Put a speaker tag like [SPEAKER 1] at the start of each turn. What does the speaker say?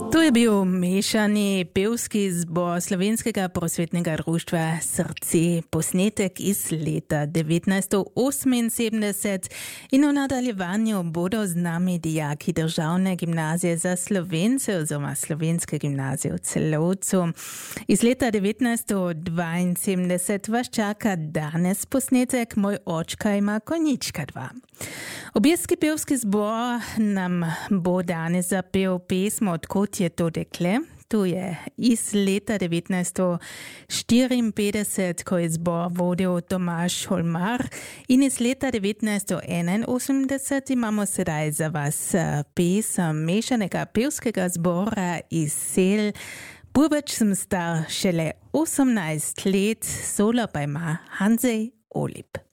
[SPEAKER 1] To je bil mešani pevski zbor Slovenskega prosvetnega društva Srce, posnetek iz leta 1978 in v nadaljevanju bodo z nami dijaki Državne gimnazije za Slovence oziroma Slovenske gimnazije v Celovcu. Iz leta 1972 vas čaka danes posnetek Moj očka ima konjička 2. Objeski pevski zbor nam bo danes zapel pesmo Odkot je to dekle. To je iz leta 1954, ko je zbor vodil Tomaž Holmar, in iz leta 1981 imamo sedaj za vas pesem mešanega pevskega zbora iz Sel. Burbeč sem star šele 18 let, solo pa ima Hanzej Olip.